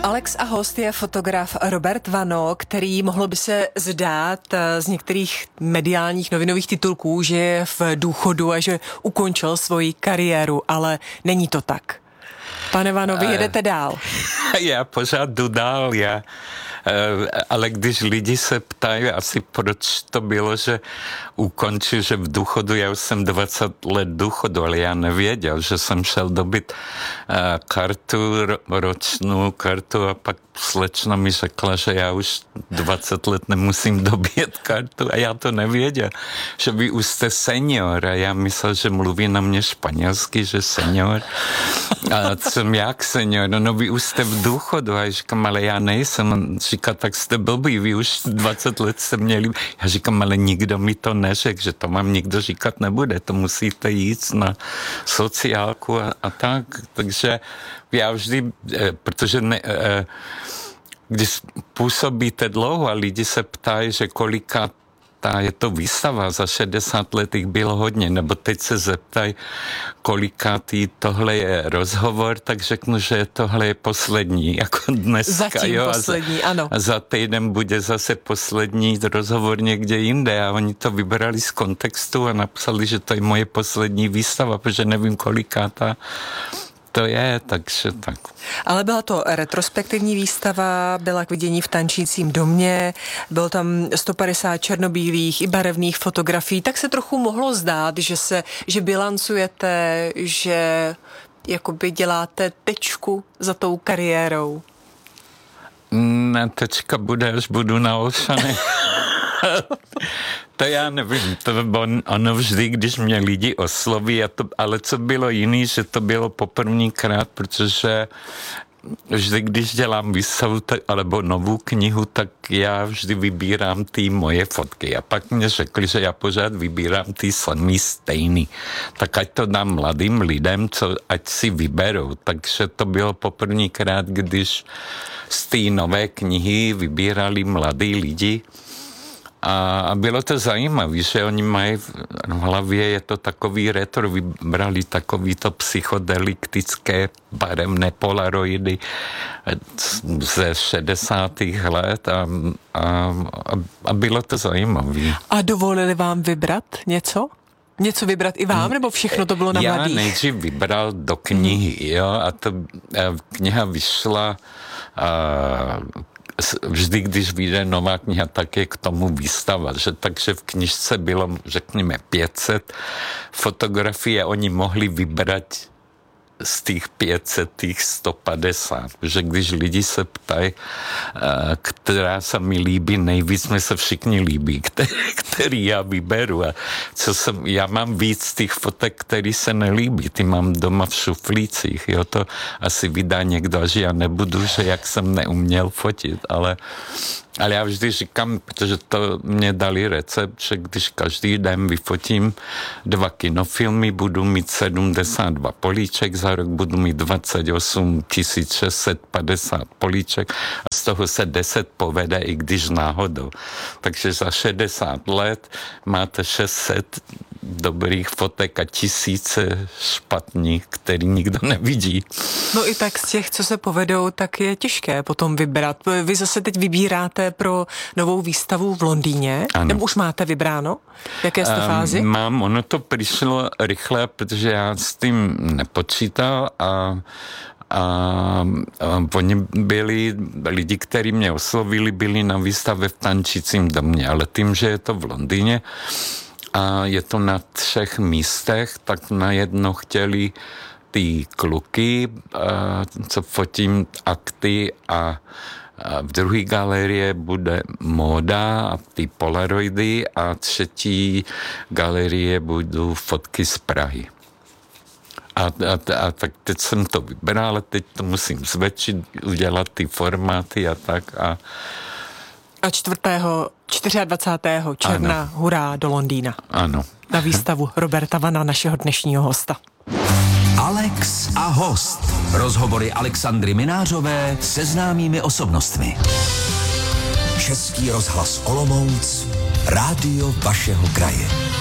Alex a host je fotograf Robert Vano, který mohlo by se zdát z některých mediálních novinových titulků, že je v důchodu a že ukončil svoji kariéru, ale není to tak. Pane Vano, vy jedete dál. Já pořád jdu dál, ale když lidi se ptají asi proč to bylo, že ukončil, že v důchodu, já už jsem 20 let důchodu, ale já nevěděl, že jsem šel dobit ročnou kartu a pak slečna mi řekla, že já už 20 let nemusím dobít kartu a já to nevěděl, že vy už jste senior a já myslel, že mluví na mě španělsky, že senior. A jsem jak senior? No vy už jste v důchodu a já říkám, ale já nejsem. Říká, tak jste blbý, vy už 20 let jste měli. Já říkám, ale nikdo mi to neřekl, že to vám nikdo říkat nebude, to musíte jít na sociálku a tak. Takže já vždy, protože když působíte dlouho a lidi se ptají, že kolika je to výstava, za 60 let jich bylo hodně, nebo teď se zeptají, kolikátý tohle je rozhovor, tak řeknu, že tohle je poslední, jako dneska. Zatím poslední, ano. A za týden bude zase poslední rozhovor někde jinde a oni to vybrali z kontextu a napsali, že to je moje poslední výstava, protože nevím, kolikátá to je, takže tak. Ale byla to retrospektivní výstava, byla k vidění v Tančícím domě, bylo tam 150 černobílých i barevných fotografií, tak se trochu mohlo zdát, že bilancujete, že jakoby děláte tečku za tou kariérou. Ne, tečka bude, až budu na Olšanech. To já nevím, ono vždy, když mě lidi osloví, ale co bylo jiný, že to bylo poprvníkrát, protože vždy, když dělám výstavu alebo novou knihu, tak já vždy vybírám ty moje fotky. A pak mě řekli, že já pořád vybírám ty samý stejný. Tak ať to dám mladým lidem, ať si vyberou. Takže to bylo poprvníkrát, když z té nové knihy vybírali mladí lidi. A bylo to zajímavé, že oni mají v hlavě, je to takový retro, vybrali takovýto psychodeliktické barevné polaroidy ze 60. let a bylo to zajímavé. A dovolili vám vybrat něco? Něco vybrat i vám, nebo všechno to bylo na mladých? Já nejdřív vybral do knihy, jo, a kniha vyšla vždy, když vyjde nová kniha, tak je k tomu výstava. Takže v knižce bylo, řekněme, 500 fotografií a oni mohli vybrat z těch 500 těch 150. Protože když lidi se ptají, která se mi líbí nejvíc, mi se všichni líbí, který já vyberu. A já mám víc těch fotek, který se nelíbí. Ty mám doma v šuflících. Jo, to asi vydá někdo, že já nebudu, že jak jsem neuměl fotit, ale já vždy říkám, protože to mě dali recept, že když každý den vyfotím 2 kinofilmy, budu mít 72 políček, za rok budu mít 28 650 políček a z toho se 10 povede, i když náhodou. Takže za 60 let máte 600 dobrých fotek a 1000 špatných, který nikdo nevidí. No i tak z těch, co se povedou, tak je těžké potom vybrat. Vy zase teď vybíráte pro novou výstavu v Londýně? Ano. Nebo už máte vybráno? V jaké jste fázi? Mám, ono to přišlo rychle, protože já s tím nepočítal a oni byli, lidi, kteří mě oslovili, byli na výstavě v Tančícím domě, ale tím, že je to v Londýně a je to na 3 místech, tak najednou chtěli ty kluky, co fotím akty a v druhé galerie bude móda a ty polaroidy a 3. galerie budou fotky z Prahy. A tak teď jsem to vybral, ale teď to musím zvětšit, udělat ty formáty a tak. A 24. června ano. hurá do Londýna. Ano. Na výstavu Roberta Vana, našeho dnešního hosta. Alex a host. Rozhovory Alexandry Minářové se známými osobnostmi. Český rozhlas Olomouc, rádio vašeho kraje.